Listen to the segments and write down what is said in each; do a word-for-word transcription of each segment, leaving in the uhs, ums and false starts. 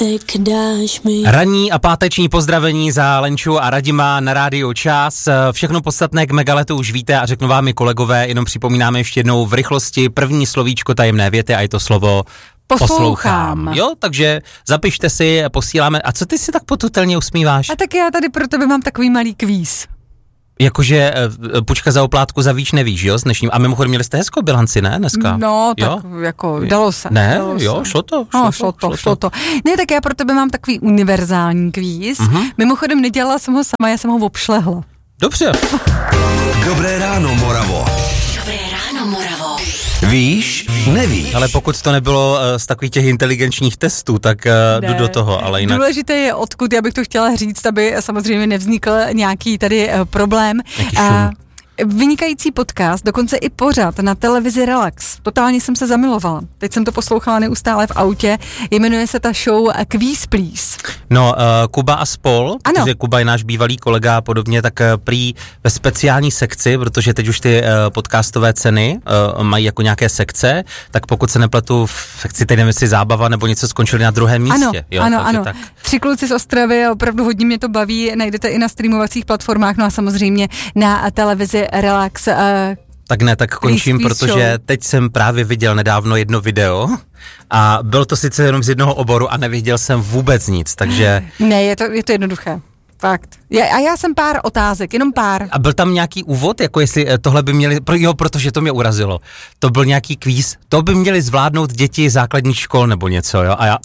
Ranní a páteční pozdravení za Lenču a Radima na rádiu Čas. Všechno podstatné k Megaletu už víte a řeknu vám i kolegové, jenom připomínáme ještě jednou v rychlosti první slovíčko tajemné věty a je to slovo poslouchám. poslouchám. Jo, takže zapište si, posíláme. A co ty si tak potutelně usmíváš? A tak já tady pro tebe mám takový malý kvíz. Jakože pučka za oplátku za víš nevíš, jo, s dnešním. A mimochodem měli jste hezkou bilanci, ne, dneska? No, tak jo? jako dalo se. Ne, dalo jo, se. šlo to. Šlo, šlo, šlo, to, to, šlo, šlo to. to. Ne, tak já pro tebe mám takový univerzální kvíz. Uh-huh. Mimochodem nedělala jsem ho sama, já jsem ho obšlehla. Dobře. Dobré ráno, Moravo. Dobré ráno, Moravo. Víš, nevíš. Ale pokud to nebylo uh, z takových těch inteligenčních testů, tak uh, jdu do toho, ale jinak. Důležité je odkud, já bych to chtěla říct, aby samozřejmě nevznikl nějaký tady uh, problém. Uh, Vynikající podcast, dokonce i pořad na televizi Relax. Totálně jsem se zamilovala. Teď jsem to poslouchala neustále v autě. Jmenuje se ta show Quiz Please. No, uh, Kuba a spol, ano. protože Kuba je náš bývalý kolega a podobně, tak uh, prý ve speciální sekci, protože teď už ty uh, podcastové ceny uh, mají jako nějaké sekce, tak pokud se nepletu v sekci, teď nevím, jestli zábava nebo něco, skončili na druhém místě. Ano, jo, ano, ano. Tak. Tři kluci z Ostravy, opravdu hodně mě to baví, najdete i na streamovacích platformách, no a samozřejmě na televizi Relax. Uh, tak ne, tak končím, please, protože show. teď jsem právě viděl nedávno jedno video a bylo to sice jenom z jednoho oboru a neviděl jsem vůbec nic, takže... Ne, je to, je to jednoduché. Fakt. Je, a já jsem pár otázek, jenom pár. A byl tam nějaký úvod, jako jestli tohle by měli, jo, protože to mě urazilo. To byl nějaký kvíz, to by měli zvládnout děti základních škol nebo něco, jo, a já...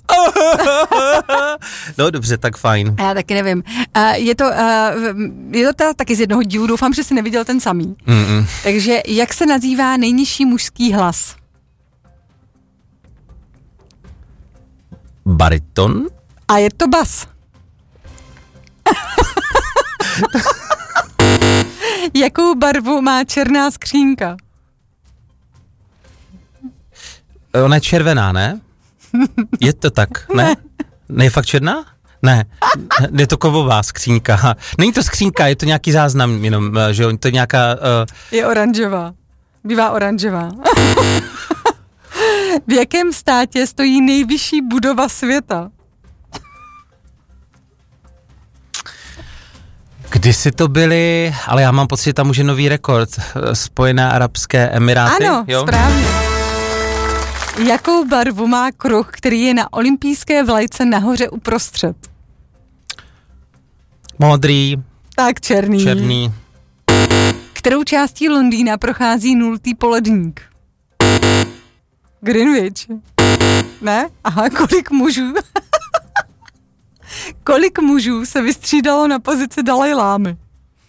No dobře, tak fajn. Já taky nevím. Uh, je to, uh, je to ta, taky z jednoho dílu, doufám, že jsi neviděl ten samý. Mm-mm. Takže jak se nazývá nejnižší mužský hlas? Bariton? A je to bas. Jakou barvu má černá skřínka? Ona je červená, ne? Je to tak, ne? Ne, je fakt černá? Ne, je to kovová skřínka. Není to skřínka, je to nějaký záznam jenom, že jo, to je nějaká... Uh... Je oranžová. Bývá oranžová. V jakém státě stojí nejvyšší budova světa? Kdysi to byly, ale já mám pocit, že tam už je nový rekord. Spojené arabské emiráty. Ano, jo? Správně. Jakou barvu má kruh, který je na olympijské vlajce nahoře uprostřed? Modrý. Tak černý. Černý. Kterou částí Londýna prochází nultý poledník? Greenwich. Ne? Aha, kolik mužů? Kolik mužů se vystřídalo na pozici Dalajlámy?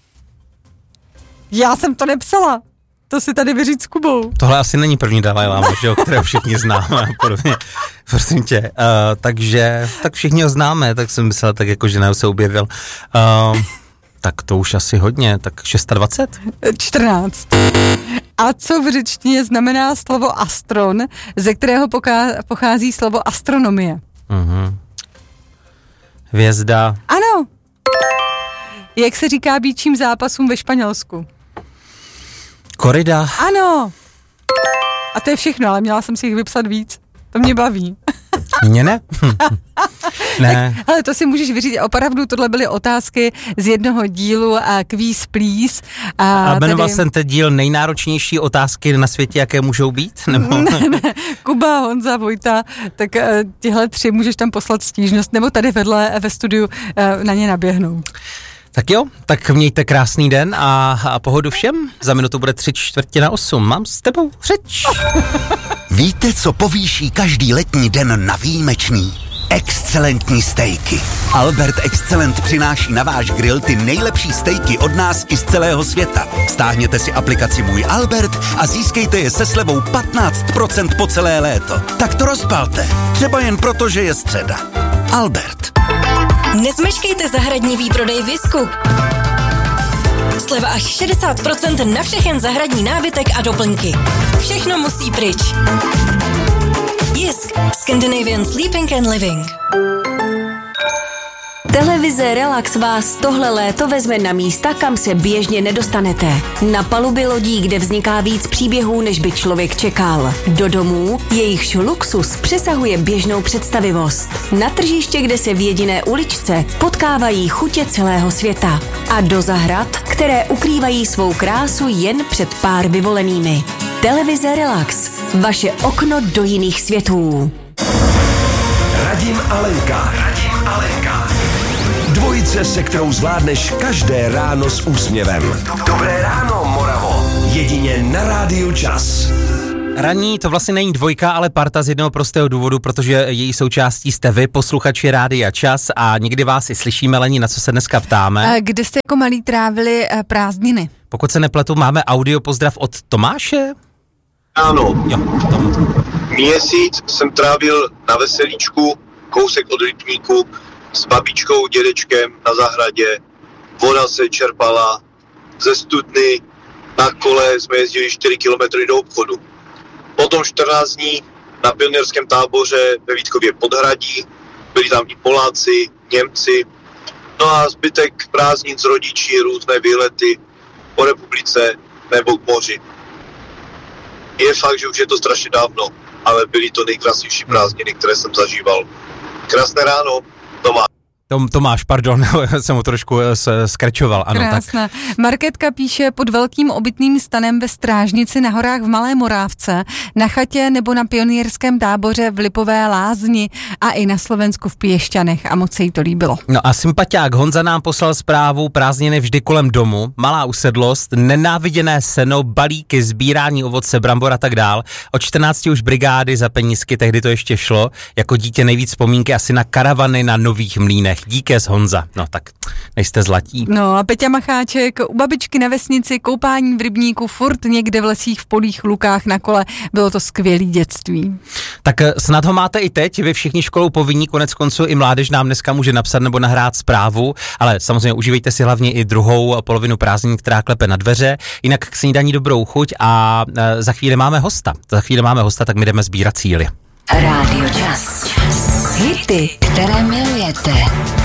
Já jsem to nepsala. To si tady vyříct s Kubou. Tohle asi není první Dalajláma, že jo, které všichni známe. Podobně. Prosím tě. Uh, takže, tak všichni ho známe, tak jsem myslel, tak jako, že se objevil. Uh, tak to už asi hodně, tak dvacet šest? čtrnáct. A co v řečtině znamená slovo astron, ze kterého poká- pochází slovo astronomie? Uh-huh. Hvězda. Ano. Jak se říká býčím zápasům ve Španělsku? Korida. Ano. A to je všechno, ale měla jsem si jich vypsat víc. To mě baví. Mně ne? Ne. Tak, ale to si můžeš vyříct. Opravdu tohle byly otázky z jednoho dílu a Quiz Please. A, a jmenoval tedy... jsem ten díl nejnáročnější otázky na světě, jaké můžou být? Nebo... Ne, ne. Kuba, Honza, Vojta, tak uh, těhle tři můžeš tam poslat stížnost, nebo tady vedle ve studiu uh, na ně naběhnou. Tak jo, tak mějte krásný den a, a pohodu všem. Za minutu bude tři čtvrtě na osm. Mám s tebou řeč. Víte, co povýší každý letní den na výjimečný? Excelentní stejky. Albert Excellent přináší na váš grill ty nejlepší stejky od nás i z celého světa. Stáhněte si aplikaci Můj Albert a získejte je se slevou patnáct procent po celé léto. Tak to rozpalte. Třeba jen proto, že je středa. Albert. Nezmeškejte zahradní výprodej Visku. Sleva až šedesát procent na všechen zahradní nábytek a doplňky. Všechno musí pryč. Jisk. Scandinavian Sleeping and Living. Televize Relax vás tohle léto vezme na místa, kam se běžně nedostanete. Na paluby lodí, kde vzniká víc příběhů, než by člověk čekal. Do domů, jejichž luxus přesahuje běžnou představivost. Na tržiště, kde se v jediné uličce potkávají chutě celého světa. A do zahrad, které ukrývají svou krásu jen před pár vyvolenými. Televize Relax. Vaše okno do jiných světů. Radim a Lenka. Radim a Lenka. Dvojice, se kterou zvládneš každé ráno s úsměvem. Dobré ráno, Moravo. Jedině na Rádiu Čas. Ranní to vlastně není dvojka, ale parta z jednoho prostého důvodu, protože její součástí jste vy, posluchači Rádia Čas, a někdy vás i slyšíme, Lení, na co se dneska ptáme. Kde jste jako malí trávili prázdniny? Pokud se nepletu, máme audio pozdrav od Tomáše? Ano. Jo, Tom. Měsíc jsem trávil na Veselíčku, kousek od Lipníku, s babičkou, dědečkem na zahradě. Voda se čerpala ze studny, na kole jsme jezdili čtyři kilometry do obchodu. Potom čtrnáct dní na pionýrském táboře ve Vítkově Podhradí, byli tam i Poláci, Němci, no a zbytek prázdnin s rodiči, různé výlety po republice nebo k moři. Je fakt, že už je to strašně dávno, ale byly to nejkrásnější prázdniny, které jsem zažíval. Krásné ráno, Tomáš. Tom, Tomáš, pardon, jsem ho trošku skrčoval. Ano, krásné. Tak. Marketka píše: pod velkým obytným stanem ve Strážnici na horách v Malé Morávce, na chatě nebo na pionýrském táboře v Lipové Lázni a i na Slovensku v Piešťanech, a moc se jí to líbilo. No a sympatiák Honza nám poslal zprávu: prázdniny vždy kolem domu, malá usedlost, nenáviděné seno, balíky, sbírání ovoce, brambor a tak dál. Od čtrnácti už brigády za penízky, tehdy to ještě šlo. Jako dítě nejvíc vzpomínky asi na karavany na Nových Mlýnech. Díky z Honza. No tak nejste zlatí. No a Peťa Macháček: u babičky na vesnici, koupání v rybníku, furt někde v lesích, v polích, lukách, na kole. Bylo to skvělý dětství. Tak snad ho máte i teď, vy všichni školou povinní, konec konců i mládež nám dneska může napsat nebo nahrát zprávu, ale samozřejmě užívejte si hlavně i druhou polovinu prázdnin, která klepe na dveře. Jinak k snídaní dobrou chuť a e, za chvíli máme hosta. Za chvíli máme hosta, tak my jdeme sbírat cíly. Rádio Čas. Hity, které milujete.